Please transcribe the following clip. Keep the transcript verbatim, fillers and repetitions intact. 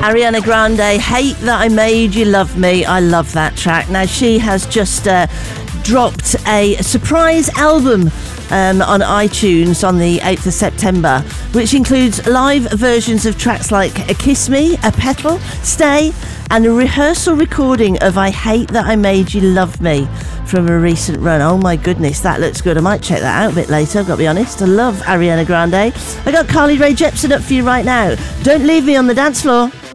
Ariana Grande, Hate That I Made You Love Me. I love that track. Now, she has just uh, dropped a surprise album um, on iTunes on the eighth of September, which includes live versions of tracks like Kiss Me, A Petal, Stay, and a rehearsal recording of I Hate That I Made You Love Me from a recent run. Oh my goodness, that looks good. I might check that out a bit later, I've got to be honest. I love Ariana Grande. I got Carly Rae Jepsen up for you right now. Don't Leave Me on the Dance Floor.